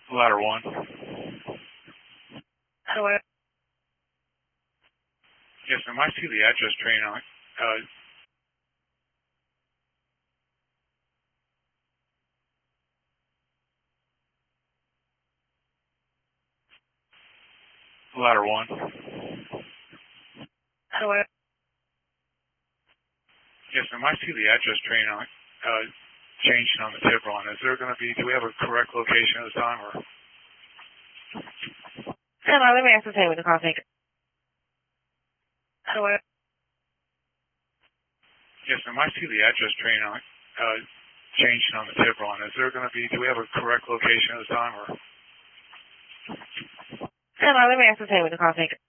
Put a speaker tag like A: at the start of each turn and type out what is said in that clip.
A: Ladder 1.
B: Hello.
A: Yes, ma'am. I see the address train on it. Ladder 1.
B: Hello.
A: Yes, ma'am. I see the address train on it. Changing on the Tiburon. Is there going to be, do we have a correct location at this time, or?
B: Hello, let me ascertain with the call taker. Hello.
A: Yes, ma'am. I see the address train on it. Changing on the Tiburon. Is there going to be, do we have a correct location at this time, or?
B: Hello, let me ascertain with the call taker.